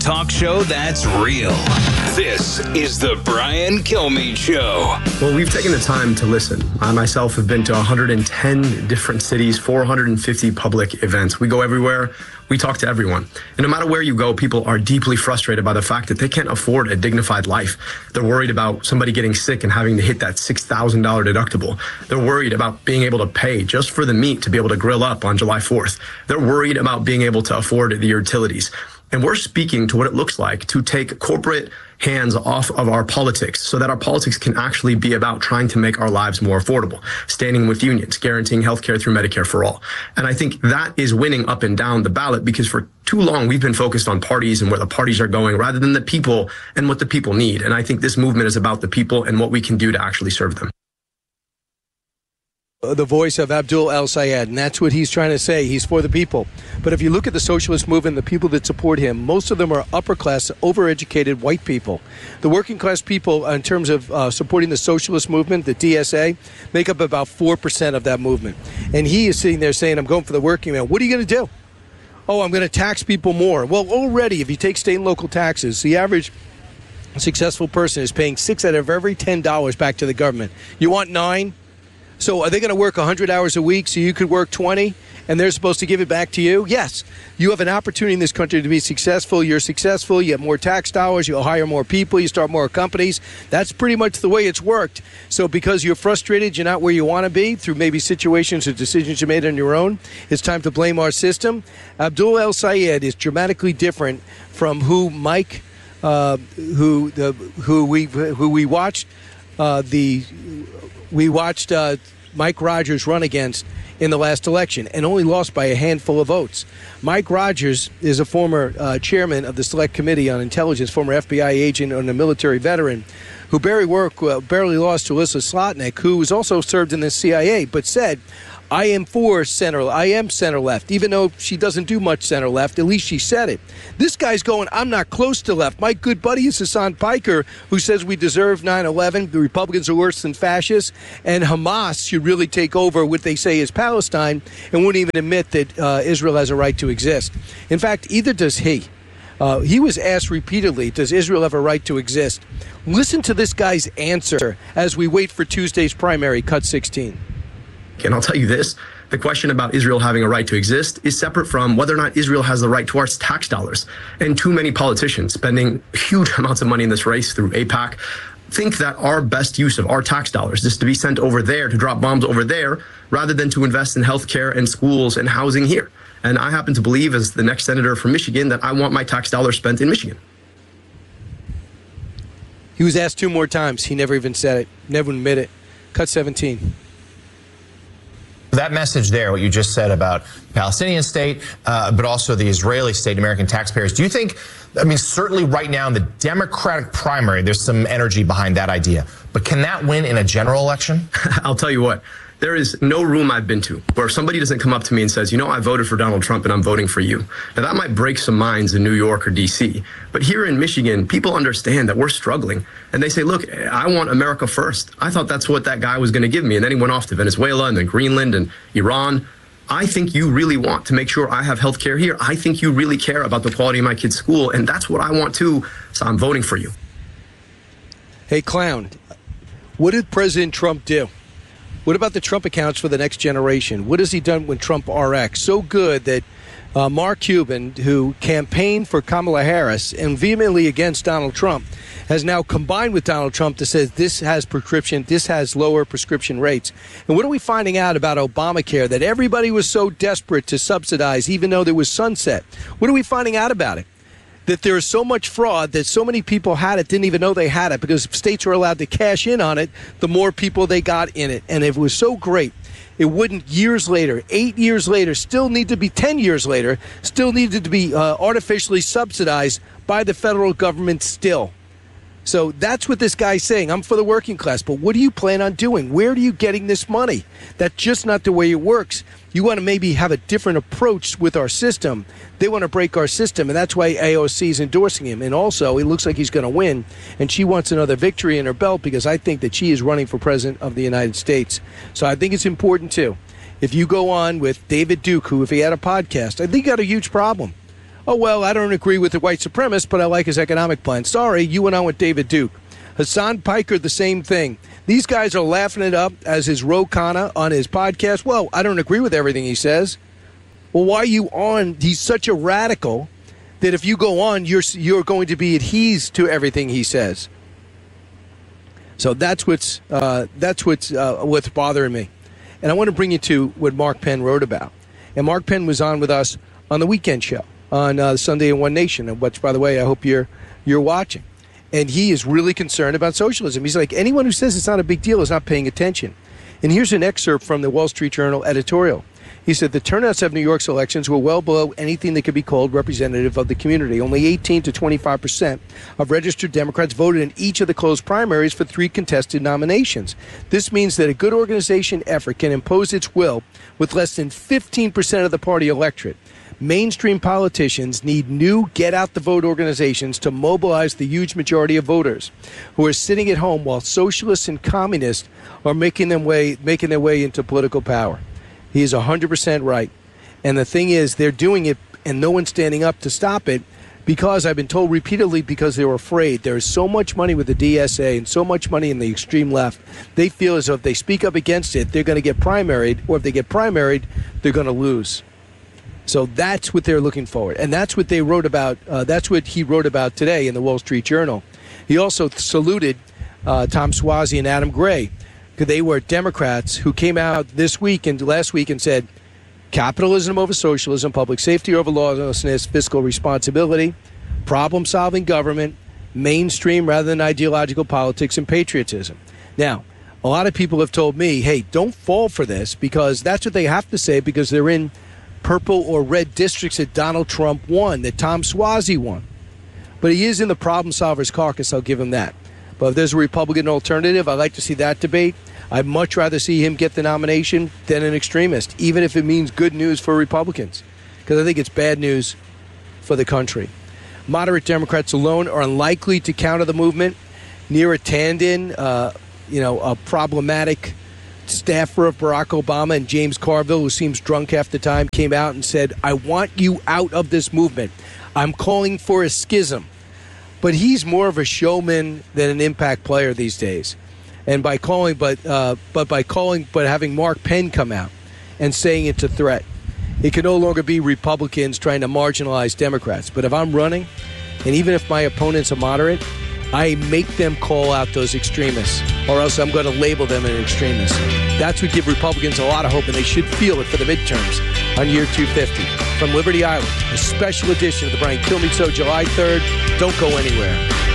talk show that's real. This is the Brian Kilmeade Show. Well, we've taken the time to listen. I myself have been to 110 different cities, 450 public events. We go everywhere. We talk to everyone. And no matter where you go, people are deeply frustrated by the fact that they can't afford a dignified life. They're worried about somebody getting sick and having to hit that $6,000 deductible. They're worried about being able to pay just for the meat to be able to grill up on July 4th. They're worried about being able to afford the utilities. And we're speaking to what it looks like to take corporate hands off of our politics so that our politics can actually be about trying to make our lives more affordable, standing with unions, guaranteeing healthcare through Medicare for all. And I think that is winning up and down the ballot because for too long we've been focused on parties and where the parties are going rather than the people and what the people need. And I think this movement is about the people and what we can do to actually serve them. The voice of Abdul El-Sayed, and that's what he's trying to say. He's for the people. But if you look at the socialist movement, the people that support him, most of them are upper-class, overeducated white people. The working-class people, in terms of supporting the socialist movement, the DSA, make up about 4% of that movement. And he is sitting there saying, I'm going for the working man. What are you going to do? Oh, I'm going to tax people more. Well, already, if you take state and local taxes, the average successful person is paying 6 out of every $10 back to the government. You want 9? So are they going to work 100 hours a week so you could work 20 and they're supposed to give it back to you? Yes. You have an opportunity in this country to be successful. You're successful. You have more tax dollars. You'll hire more people. You start more companies. That's pretty much the way it's worked. So because you're frustrated, you're not where you want to be through maybe situations or decisions you made on your own, it's time to blame our system. Abdul El-Sayed is dramatically different from who Mike, who we watched Mike Rogers run against in the last election and only lost by a handful of votes. Mike Rogers is a former chairman of the Select Committee on Intelligence, former FBI agent and a military veteran who barely lost to Alyssa Slotnick, who was also served in the CIA, but said, I am center left, even though she doesn't do much center left. At least she said it. This guy's going, I'm not close to left. My good buddy is Hassan Piker, who says we deserve 9/11. The Republicans are worse than fascists, and Hamas should really take over what they say is Palestine and wouldn't even admit that Israel has a right to exist. In fact, either does he. He was asked repeatedly, does Israel have a right to exist? Listen to this guy's answer as we wait for Tuesday's primary, cut 16. And I'll tell you this, the question about Israel having a right to exist is separate from whether or not Israel has the right to our tax dollars. And too many politicians spending huge amounts of money in this race through AIPAC think that our best use of our tax dollars is to be sent over there to drop bombs over there rather than to invest in healthcare and schools and housing here. And I happen to believe, as the next senator from Michigan, that I want my tax dollars spent in Michigan. He was asked 2 more times. He never even said it, never admitted it. Cut 17. That message there, what you just said about the Palestinian state, but also the Israeli state, American taxpayers, do you think, I mean, certainly right now in the Democratic primary, there's some energy behind that idea, but can that win in a general election? I'll tell you what. There is no room I've been to where somebody doesn't come up to me and says, you know, I voted for Donald Trump and I'm voting for you. Now, that might break some minds in New York or D.C., but here in Michigan, people understand that we're struggling. And they say, look, I want America first. I thought that's what that guy was going to give me. And then he went off to Venezuela and then Greenland and Iran. I think you really want to make sure I have health care here. I think you really care about the quality of my kid's school. And that's what I want too. So I'm voting for you. Hey, clown, what did President Trump do? What about the Trump accounts for the next generation? What has he done with Trump RX? So good that Mark Cuban, who campaigned for Kamala Harris and vehemently against Donald Trump, has now combined with Donald Trump to say this has lower prescription rates. And what are we finding out about Obamacare that everybody was so desperate to subsidize even though there was sunset? What are we finding out about it? That there is so much fraud that so many people had it, didn't even know they had it, because if states were allowed to cash in on it, the more people they got in it. And if it was so great, it wouldn't years later, 8 years later, still need to be 10 years later, still needed to be artificially subsidized by the federal government still. So that's what this guy's saying. I'm for the working class, but what do you plan on doing? Where are you getting this money? That's just not the way it works. You want to maybe have a different approach with our system. They want to break our system, and that's why AOC is endorsing him. And also, it looks like he's going to win, and she wants another victory in her belt because I think that she is running for president of the United States. So I think it's important, too. If you go on with David Duke, who, if he had a podcast, I think he got a huge problem. Oh, well, I don't agree with the white supremacist, but I like his economic plan. Sorry, you went on with David Duke. Hassan Piker, the same thing. These guys are laughing it up as his Ro Khanna on his podcast. Well, I don't agree with everything he says. Well, why are you on? He's such a radical that if you go on, you're going to be adhesed to everything he says. So that's what's bothering me. And I want to bring you to what Mark Penn wrote about. And Mark Penn was on with us on the weekend show on Sunday in One Nation, which, by the way, I hope you're watching. And he is really concerned about socialism. He's like, anyone who says it's not a big deal is not paying attention. And here's an excerpt from the Wall Street Journal editorial. He said the turnouts of New York's elections were well below anything that could be called representative of the community. Only 18 to 25% of registered Democrats voted in each of the closed primaries for 3 contested nominations. This means that a good organization effort can impose its will with less than 15% of the party electorate. Mainstream politicians need new get-out-the-vote organizations to mobilize the huge majority of voters who are sitting at home while socialists and communists are making their way into political power. He is 100% right. And the thing is, they're doing it and no one's standing up to stop it because I've been told repeatedly because they're afraid. There is so much money with the DSA and so much money in the extreme left. They feel as though if they speak up against it, they're going to get primaried, or if they get primaried, they're going to lose. So that's what they're looking forward. And that's what they wrote about. That's what he wrote about today in the Wall Street Journal. He also saluted Tom Suozzi and Adam Gray, because they were Democrats who came out this week and last week and said capitalism over socialism, public safety over lawlessness, fiscal responsibility, problem-solving government, mainstream rather than ideological politics, and patriotism. Now, a lot of people have told me, hey, don't fall for this, because that's what they have to say because they're in purple or red districts that Donald Trump won, that Tom Suozzi won. But he is in the problem solvers caucus, I'll give him that. But if there's a Republican alternative, I'd like to see that debate. I'd much rather see him get the nomination than an extremist, even if it means good news for Republicans, because I think it's bad news for the country. Moderate Democrats alone are unlikely to counter the movement. Neera Tanden, a problematic staffer of Barack Obama, and James Carville, who seems drunk half the time, came out and said, I want you out of this movement. I'm calling for a schism. But he's more of a showman than an impact player these days. And by having Mark Penn come out and saying it's a threat, it can no longer be Republicans trying to marginalize Democrats. But if I'm running, and even if my opponents are moderate, I make them call out those extremists, or else I'm going to label them an extremist. That's what give Republicans a lot of hope, and they should feel it for the midterms on year 250. From Liberty Island, a special edition of the Brian Kilmeade Show, July 3rd. Don't go anywhere.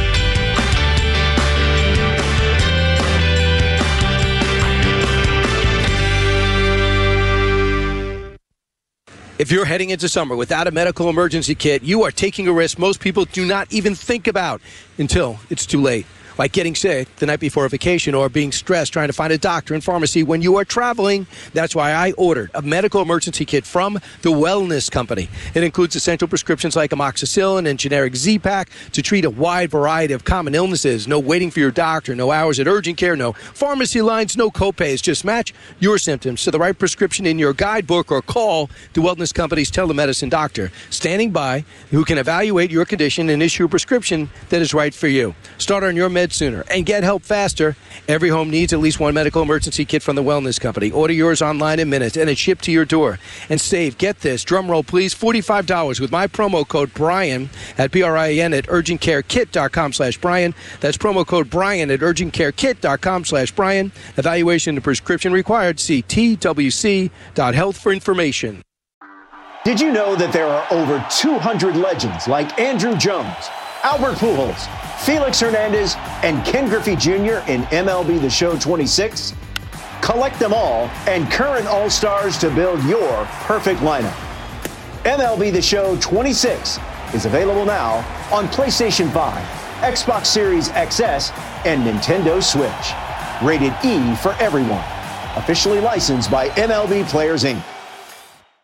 If you're heading into summer without a medical emergency kit, you are taking a risk most people do not even think about until it's too late. Like getting sick the night before a vacation or being stressed trying to find a doctor and pharmacy when you are traveling. That's why I ordered a medical emergency kit from the Wellness Company. It includes essential prescriptions like amoxicillin and generic Z-Pak to treat a wide variety of common illnesses. No waiting for your doctor, no hours at urgent care, no pharmacy lines, no copays. Just match your symptoms to the right prescription in your guidebook or call the Wellness Company's telemedicine doctor standing by who can evaluate your condition and issue a prescription that is right for you. Start on your meds sooner and get help faster. Every home needs at least one medical emergency kit from the Wellness Company. Order yours online in minutes and it's shipped to your door. And save, get this, drum roll please, $45 with my promo code Brian at BRIAN at urgentcarekit.com/Brian. That's promo code Brian at urgentcarekit.com/Brian. Evaluation and prescription required. See twc.health for information. Did you know that there are over 200 legends like Andrew Jones, Albert Pujols, Felix Hernandez, and Ken Griffey Jr. in MLB The Show 26? Collect them all and current All-Stars to build your perfect lineup. MLB The Show 26 is available now on PlayStation 5, Xbox Series XS, and Nintendo Switch. Rated E for everyone. Officially licensed by MLB Players, Inc.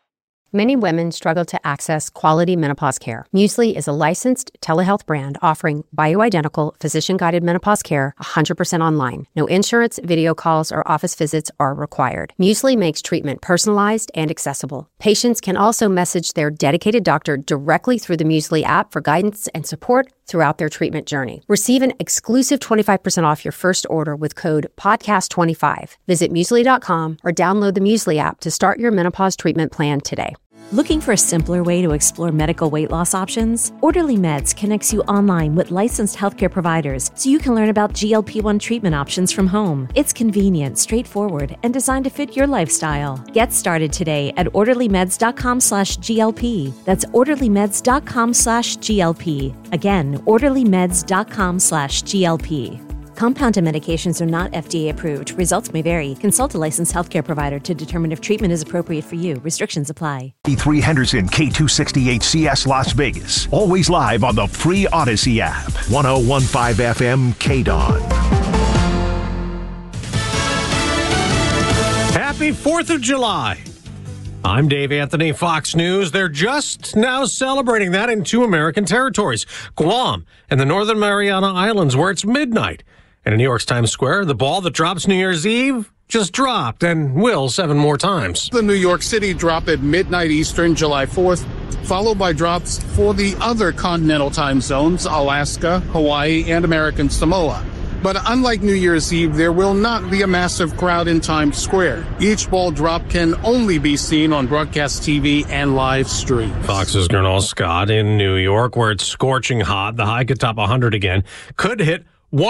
Many women struggle to access quality menopause care. Muesli is a licensed telehealth brand offering bioidentical, physician-guided menopause care 100% online. No insurance, video calls, or office visits are required. Muesli makes treatment personalized and accessible. Patients can also message their dedicated doctor directly through the Muesli app for guidance and support throughout their treatment journey. Receive an exclusive 25% off your first order with code PODCAST25. Visit Muesli.com or download the Muesli app to start your menopause treatment plan today. Looking for a simpler way to explore medical weight loss options? Orderly Meds connects you online with licensed healthcare providers so you can learn about GLP-1 treatment options from home. It's convenient, straightforward, and designed to fit your lifestyle. Get started today at orderlymeds.com/GLP. That's orderlymeds.com/GLP. Again, orderlymeds.com/GLP. Compounded medications are not FDA approved. Results may vary. Consult a licensed healthcare provider to determine if treatment is appropriate for you. Restrictions apply. E3 Henderson, K268CS Las Vegas. Always live on the free Odyssey app. 1015 FM KDON. Happy 4th of July. I'm Dave Anthony, Fox News. They're just now celebrating that in 2 American territories, Guam and the Northern Mariana Islands, where it's midnight. And in New York's Times Square, the ball that drops New Year's Eve just dropped and will 7 more times. The New York City drop at midnight Eastern, July 4th, followed by drops for the other continental time zones, Alaska, Hawaii, and American Samoa. But unlike New Year's Eve, there will not be a massive crowd in Times Square. Each ball drop can only be seen on broadcast TV and live stream. Fox's Gernal Scott in New York, where it's scorching hot. The high could top 100 again. Could hit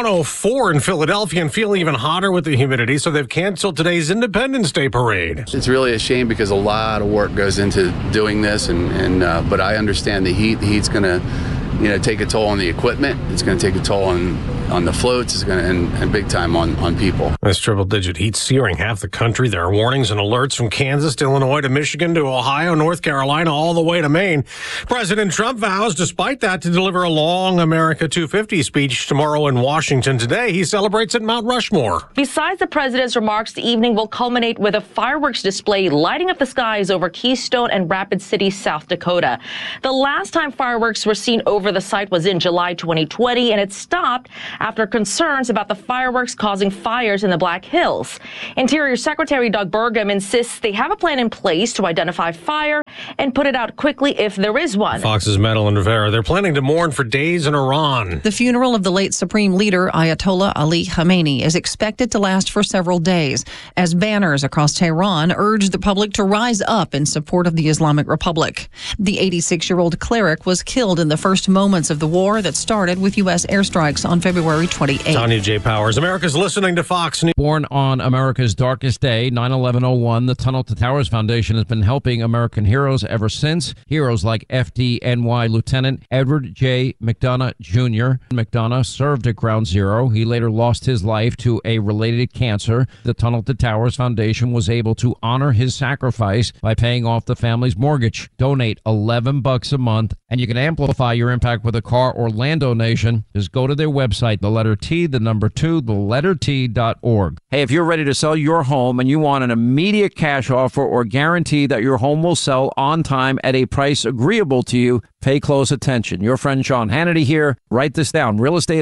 104 in Philadelphia and feel even hotter with the humidity, so they've canceled today's Independence Day parade. It's really a shame because a lot of work goes into doing this, but I understand the heat. The heat's going to take a toll on the equipment. It's going to take a toll on the floats. It's going to and big time on people. This triple-digit heat searing half the country. There are warnings and alerts from Kansas to Illinois to Michigan to Ohio, North Carolina, all the way to Maine. President Trump vows, despite that, to deliver a long America 250 speech tomorrow in Washington. Today, he celebrates at Mount Rushmore. Besides the president's remarks, the evening will culminate with a fireworks display lighting up the skies over Keystone and Rapid City, South Dakota. The last time fireworks were seen over the site was in July 2020, and it stopped after concerns about the fireworks causing fires in the Black Hills. Interior Secretary Doug Burgum insists they have a plan in place to identify fire and put it out quickly if there is one. Fox's Madeline Rivera. They're planning to mourn for days in Iran. The funeral of the late Supreme Leader Ayatollah Ali Khamenei is expected to last for several days as banners across Tehran urge the public to rise up in support of the Islamic Republic. The 86-year-old cleric was killed in the first moments of the war that started with U.S. airstrikes on February 28th. Tanya J. Powers. America's listening to Fox News. Born on America's darkest day, 9/11/01, the Tunnel to Towers Foundation has been helping American heroes ever since. Heroes like FDNY Lieutenant Edward J. McDonough Jr. McDonough served at Ground Zero. He later lost his life to a related cancer. The Tunnel to Towers Foundation was able to honor his sacrifice by paying off the family's mortgage. Donate $11 a month, and you can amplify your impact with a car or land donation. Just go to their website, the letter T, the number 2, the letter T.org. Hey, if you're ready to sell your home and you want an immediate cash offer or guarantee that your home will sell on time at a price agreeable to you, pay close attention. Your friend Sean Hannity here. Write this down,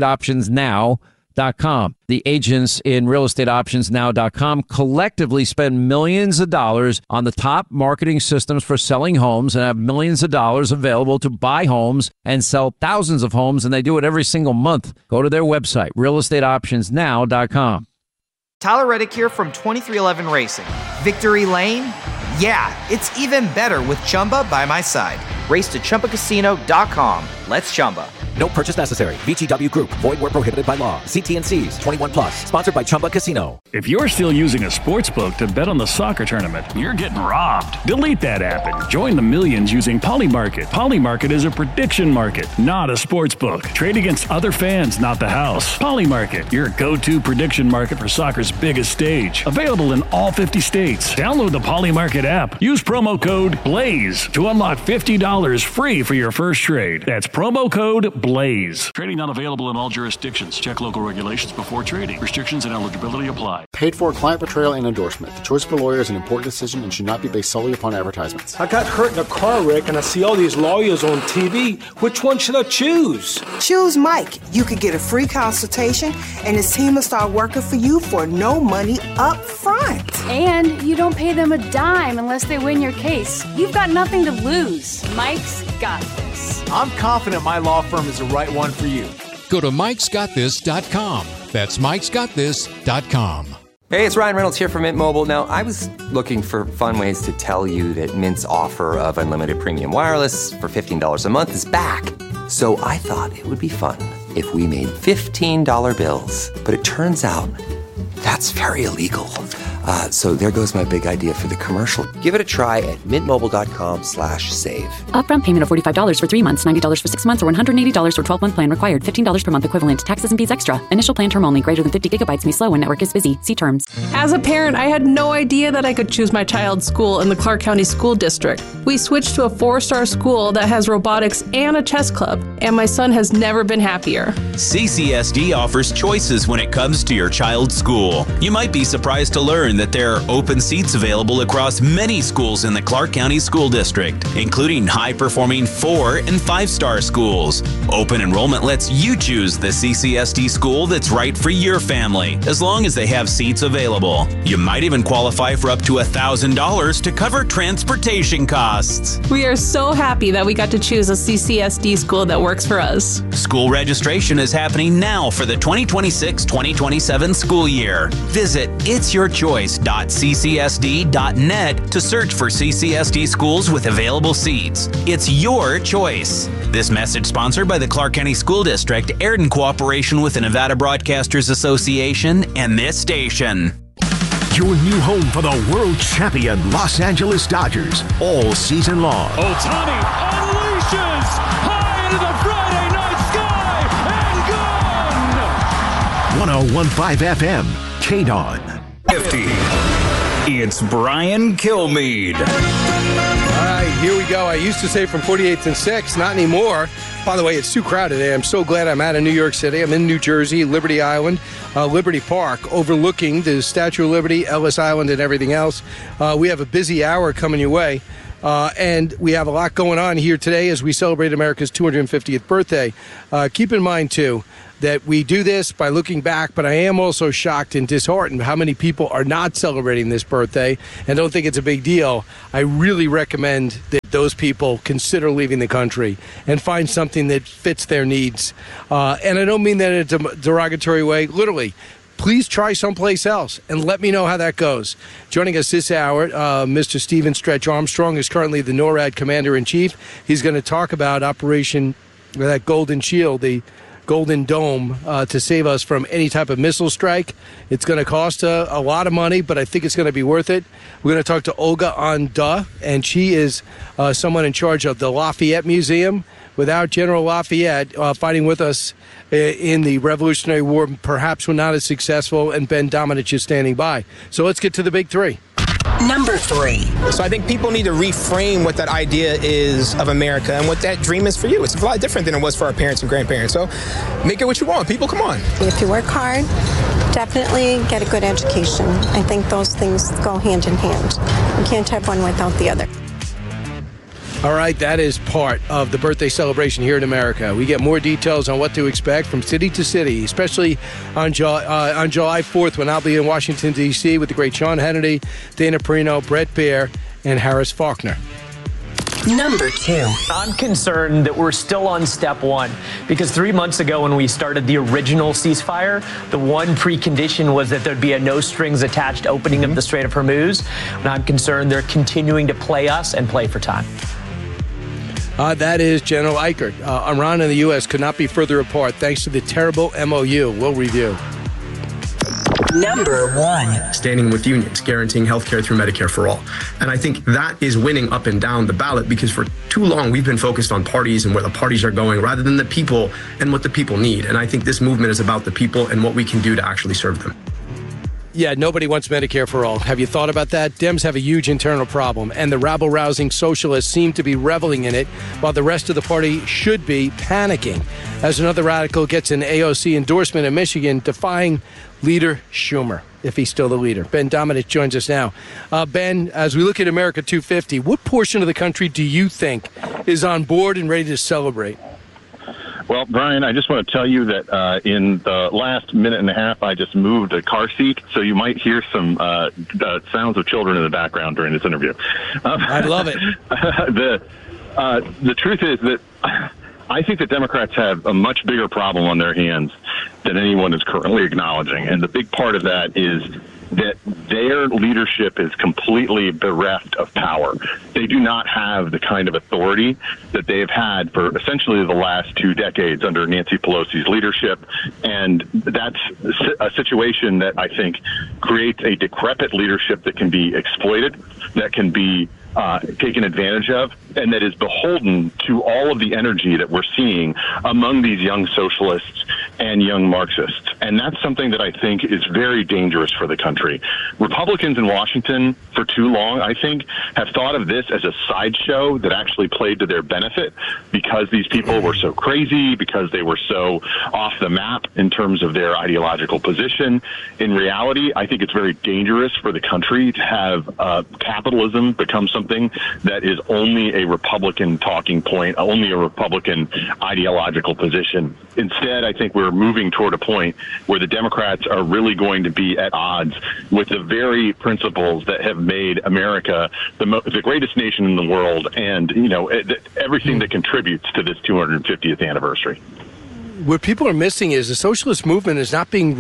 realestateoptionsnow.com. The agents in realestateoptionsnow.com collectively spend millions of dollars on the top marketing systems for selling homes and have millions of dollars available to buy homes and sell thousands of homes, and they do it every single month. Go to their website, realestateoptionsnow.com. Tyler Reddick here from 2311 Racing. Victory Lane? Yeah, it's even better with Chumba by my side. Race to ChumbaCasino.com. Let's Chumba. No purchase necessary. VGW Group. Void where prohibited by law. See T&Cs. 21 plus. Sponsored by Chumba Casino. If you're still using a sportsbook to bet on the soccer tournament, you're getting robbed. Delete that app and join the millions using Polymarket. Polymarket is a prediction market, not a sportsbook. Trade against other fans, not the house. Polymarket, your go-to prediction market for soccer's biggest stage. Available in all 50 states. Download the Polymarket app. Use promo code BLAZE to unlock $50 free for your first trade. That's Promo code BLAZE. Trading not available in all jurisdictions. Check local regulations before trading. Restrictions and eligibility apply. Paid for client portrayal and endorsement. The choice of a lawyer is an important decision and should not be based solely upon advertisements. I got hurt in a car wreck and I see all these lawyers on TV. Which one should I choose? Choose Mike. You could get a free consultation and his team will start working for you for no money up front. And you don't pay them a dime unless they win your case. You've got nothing to lose. Mike's got this. I'm confident my law firm is the right one for you. Go to mikesgotthis.com. That's mikesgotthis.com. Hey, it's Ryan Reynolds here from Mint Mobile. Now, I was looking for fun ways to tell you that Mint's offer of unlimited premium wireless for $15 a month is back. So I thought it would be fun if we made $15 bills. But it turns out that's very illegal. So there goes my big idea for the commercial. Give it a try at mintmobile.com/save. Upfront payment of $45 for 3 months, $90 for 6 months, or $180 for 12-month plan required. $15 per month equivalent. Taxes and fees extra. Initial plan term only. Greater than 50 gigabytes may slow when network is busy. See terms. As a parent, I had no idea that I could choose my child's school in the Clark County School District. We switched to a 4-star school that has robotics and a chess club, and my son has never been happier. CCSD offers choices when it comes to your child's school. You might be surprised to learn that there are open seats available across many schools in the Clark County School District, including high-performing 4- and 5-star schools. Open enrollment lets you choose the CCSD school that's right for your family, as long as they have seats available. You might even qualify for up to $1,000 to cover transportation costs. We are so happy that we got to choose a CCSD school that works for us. School registration is happening now for the 2026-2027 school year. Visit itsyourchoice.ccsd.net to search for CCSD schools with available seats. It's your choice. This message sponsored by the Clark County School District, aired in cooperation with the Nevada Broadcasters Association and this station. Your new home for the world champion Los Angeles Dodgers all season long. Ohtani unleashes high into the Friday night sky and gone! 101.5 FM, KDON. 50. It's Brian Kilmeade. All right, here we go. I used to say from 48th and 6th, not anymore. By the way, it's too crowded today. I'm so glad I'm out of New York City. I'm in New Jersey, Liberty Island, Liberty Park, overlooking the Statue of Liberty, Ellis Island, and everything else. We have a busy hour coming your way. And we have a lot going on here today as we celebrate America's 250th birthday. Keep in mind, too, that we do this by looking back, but I am also shocked and disheartened how many people are not celebrating this birthday and don't think it's a big deal. I really recommend that those people consider leaving the country and find something that fits their needs. And I don't mean that in a derogatory way, literally. Please try someplace else and let me know how that goes. Joining us this hour, Mr. Stephen Stretch Armstrong is currently the NORAD Commander-in-Chief. He's going to talk about Operation that Golden Shield, the Golden Dome, to save us from any type of missile strike. It's going to cost a lot of money, but I think it's going to be worth it. We're going to talk to Olga Onda, and she is someone in charge of the Lafayette Museum. Without General Lafayette fighting with us in the Revolutionary War, perhaps we're not as successful, and Ben Domenech is standing by. So let's get to the big three. Number 3. So I think people need to reframe what that idea is of America and what that dream is for you. It's a lot different than it was for our parents and grandparents. So make it what you want. People, come on. If you work hard, definitely get a good education. I think those things go hand in hand. You can't have one without the other. All right, that is part of the birthday celebration here in America. We get more details on what to expect from city to city, especially on July 4th when I'll be in Washington, D.C. with the great Sean Hannity, Dana Perino, Brett Baer, and Harris Faulkner. Number 2. I'm concerned that we're still on step 1 because 3 months ago when we started the original ceasefire, the one precondition was that there'd be a no strings attached opening of the Strait of Hormuz. And I'm concerned they're continuing to play us and play for time. That is General Eichert. Iran and the U.S. could not be further apart thanks to the terrible MOU. We'll review. Number 1. Standing with unions, guaranteeing health care through Medicare for all. And I think that is winning up and down the ballot because for too long we've been focused on parties and where the parties are going rather than the people and what the people need. And I think this movement is about the people and what we can do to actually serve them. Yeah, nobody wants Medicare for all. Have you thought about that? Dems have a huge internal problem, and the rabble-rousing socialists seem to be reveling in it, while the rest of the party should be panicking. As another radical gets an AOC endorsement in Michigan, defying leader Schumer, if he's still the leader. Ben Domenech joins us now. Ben, as we look at America 250, what portion of the country do you think is on board and ready to celebrate? Well, Brian, I just want to tell you that in the last minute and a half, I just moved a car seat, so you might hear some sounds of children in the background during this interview. I love it. The truth is that I think that Democrats have a much bigger problem on their hands than anyone is currently acknowledging, and the big part of that is that their leadership is completely bereft of power. They do not have the kind of authority that they have had for essentially the last 2 decades under Nancy Pelosi's leadership. And that's a situation that I think creates a decrepit leadership that can be exploited, that can be taken advantage of, and that is beholden to all of the energy that we're seeing among these young socialists and young Marxists. And that's something that I think is very dangerous for the country. Republicans in Washington, for too long, I think, have thought of this as a sideshow that actually played to their benefit because these people were so crazy, because they were so off the map in terms of their ideological position. In reality, I think it's very dangerous for the country to have capitalism become something that is only a Republican talking point, only a Republican ideological position. Instead, I think we're moving toward a point where the Democrats are really going to be at odds with the very principles that have made America the greatest nation in the world, and everything that contributes to this 250th anniversary. What people are missing is the socialist movement is not being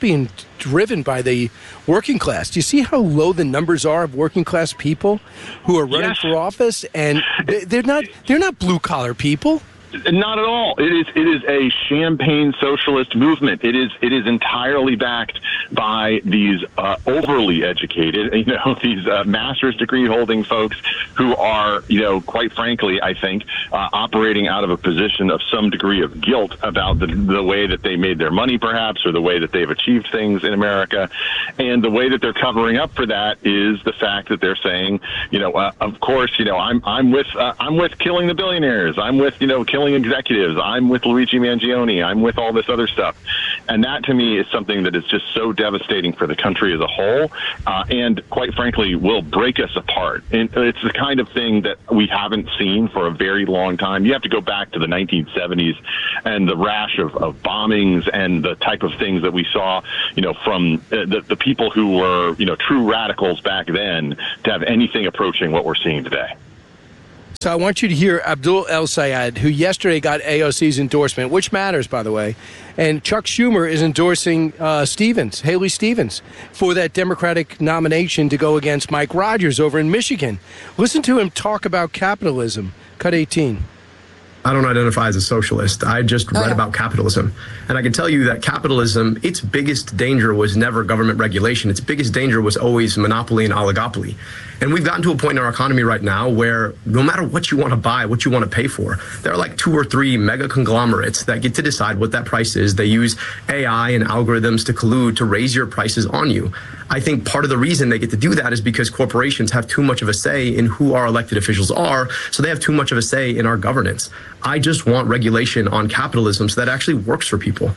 driven by the working class. Do you see how low the numbers are of working class people who are running for office? And they're not blue collar people. Not at all. It is a champagne socialist movement. It is entirely backed by these overly educated, these master's degree holding folks who are, quite frankly, I think, operating out of a position of some degree of guilt about the way that they made their money, perhaps, or the way that they've achieved things in America. And the way that they're covering up for that is the fact that they're saying, of course, I'm with killing the billionaires. I'm with, killing executives. I'm with Luigi Mangione. I'm with all this other stuff. And that, to me, is something that is just so devastating for the country as a whole, and quite frankly, will break us apart. And it's the kind of thing that we haven't seen for a very long time. You have to go back to the 1970s and the rash of bombings and the type of things that we saw, from the people who were, true radicals back then to have anything approaching what we're seeing today. So I want you to hear Abdul El-Sayed, who yesterday got AOC's endorsement, which matters, by the way. And Chuck Schumer is endorsing Haley Stevens, for that Democratic nomination to go against Mike Rogers over in Michigan. Listen to him talk about capitalism. Cut 18. I don't identify as a socialist. I just read about capitalism. And I can tell you that capitalism, its biggest danger was never government regulation. Its biggest danger was always monopoly and oligopoly. And we've gotten to a point in our economy right now where no matter what you want to buy, what you want to pay for, there are like 2 or 3 mega conglomerates that get to decide what that price is. They use AI and algorithms to collude to raise your prices on you. I think part of the reason they get to do that is because corporations have too much of a say in who our elected officials are, so they have too much of a say in our governance. I just want regulation on capitalism so that actually works for people.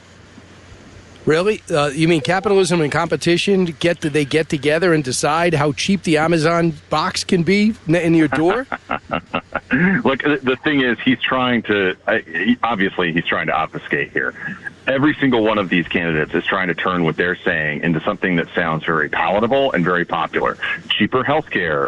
Really? You mean capitalism and competition they get together and decide how cheap the Amazon box can be in your door? Look, the thing is, he's trying to obfuscate here. Every single one of these candidates is trying to turn what they're saying into something that sounds very palatable and very popular. Cheaper healthcare,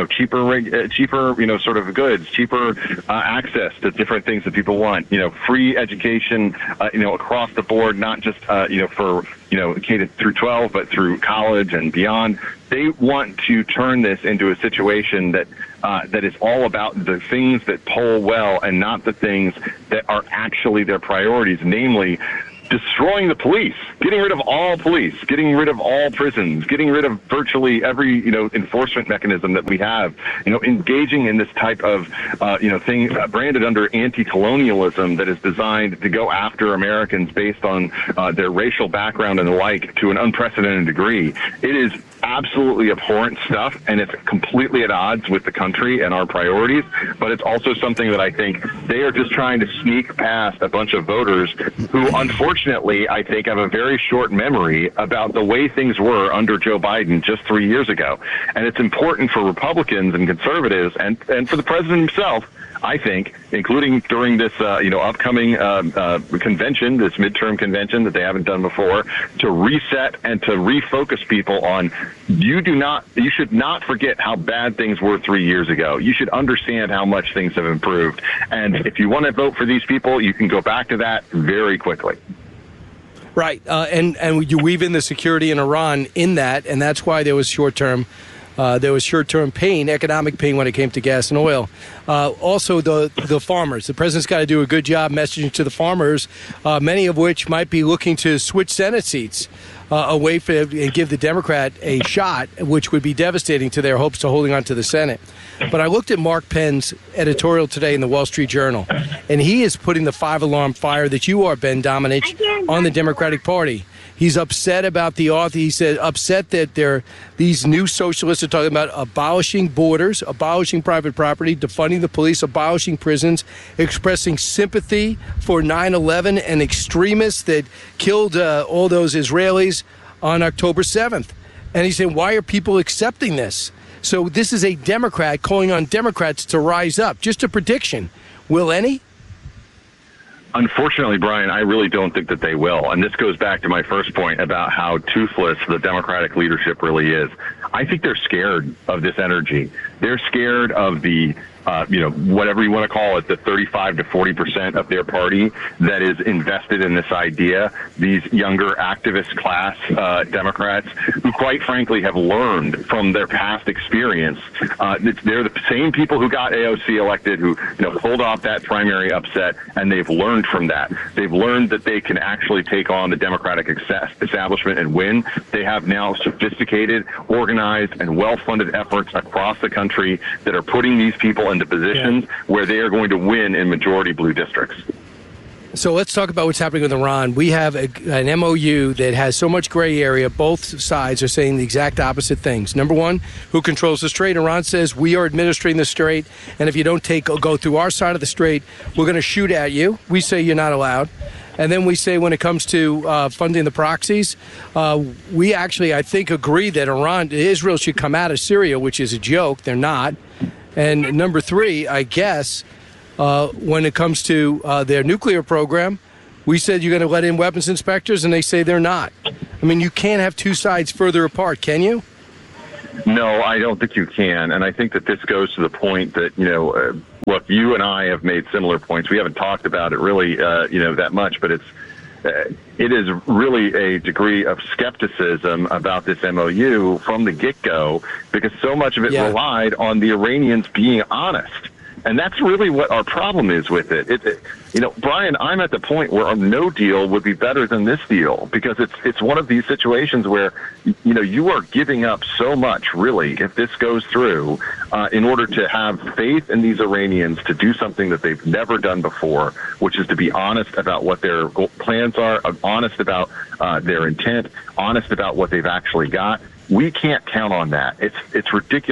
cheaper, sort of goods, cheaper access to different things that people want. Free education, across the board, not just for K through 12, but through college and beyond. They want to turn this into a situation that is all about the things that poll well and not the things that are actually their priorities, namely destroying the police, getting rid of all police, getting rid of all prisons, getting rid of virtually every, enforcement mechanism that we have, engaging in this type of, thing branded under anti-colonialism that is designed to go after Americans based on their racial background and the like to an unprecedented degree. It is absolutely abhorrent stuff, and it's completely at odds with the country and our priorities, but it's also something that I think they are just trying to sneak past a bunch of voters who, unfortunately, I think have a very short memory about the way things were under Joe Biden just 3 years ago. And it's important for Republicans and conservatives and for the president himself, I think, including during this, upcoming convention, this midterm convention that they haven't done before, to reset and to refocus people on you should not forget how bad things were 3 years ago. You should understand how much things have improved. And if you want to vote for these people, you can go back to that very quickly. Right. And you weave in the security in Iran in that, and that's why there was short-term pain, economic pain when it came to gas and oil. Also, the farmers. The president's got to do a good job messaging to the farmers, many of which might be looking to switch Senate seats away and give the Democrat a shot, which would be devastating to their hopes to holding on to the Senate. But I looked at Mark Penn's editorial today in the Wall Street Journal, and he is putting the five-alarm fire that you are, Ben Domenech, on the Democratic Party. He's upset about the author. He said upset that these new socialists are talking about abolishing borders, abolishing private property, defunding the police, abolishing prisons, expressing sympathy for 9/11 and extremists that killed all those Israelis on October 7th. And he said, why are people accepting this? So this is a Democrat calling on Democrats to rise up. Just a prediction. Will any? Unfortunately, Brian, I really don't think that they will. And this goes back to my first point about how toothless the Democratic leadership really is. I think they're scared of this energy. They're scared of the, whatever you want to call it, the 35 to 40% of their party that is invested in this idea. These younger activist class Democrats who, quite frankly, have learned from their past experience. They're the same people who got AOC elected, who pulled off that primary upset, and they've learned from that. They've learned that they can actually take on the Democratic establishment and win. They have now sophisticated, organized, and well-funded efforts across the country that are putting these people into positions where they are going to win in majority blue districts. So let's talk about what's happening with Iran. We have an MOU that has so much gray area. Both sides are saying the exact opposite things. Number one, who controls the strait? Iran says we are administering the strait, and if you don't go through our side of the strait, we're going to shoot at you. We say you're not allowed. And then we say when it comes to funding the proxies, we actually, I think, agree that Israel should come out of Syria, which is a joke. They're not. And number three, I guess, when it comes to their nuclear program, we said you're going to let in weapons inspectors, and they say they're not. I mean, you can't have two sides further apart, can you? No, I don't think you can. And I think that this goes to the point that, look, you and I have made similar points. We haven't talked about it really, that much, but it is really a degree of skepticism about this MOU from the get-go because so much of it relied on the Iranians being honest. And that's really what our problem is with it. Brian, I'm at the point where a no deal would be better than this deal because it's one of these situations where, you are giving up so much, really, if this goes through, in order to have faith in these Iranians to do something that they've never done before, which is to be honest about what their plans are, honest about their intent, honest about what they've actually got. We can't count on that. It's ridiculous.